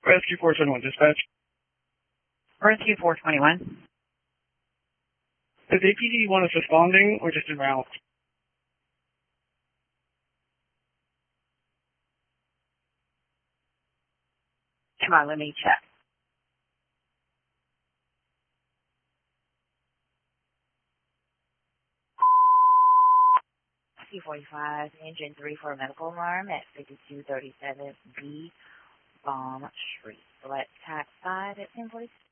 Rescue 421 dispatch. Rescue 421. Is APD 1 is responding or just en route? Come on, let me check. C-45, engine 3 for a medical alarm at 5237B Balm Street. Select tax side at 1046.